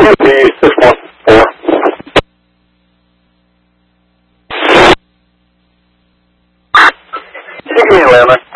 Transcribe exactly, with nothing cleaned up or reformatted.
the six one four. Can you give me a landline?